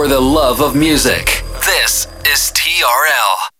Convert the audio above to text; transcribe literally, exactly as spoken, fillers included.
for the love of music. This is T R L.